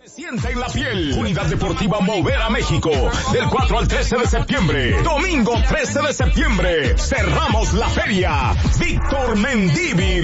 Sienta en la piel. Unidad Deportiva Mover a México. Del 4 al 13 de septiembre. Domingo 13 de septiembre. Cerramos la feria. Víctor Mendívil.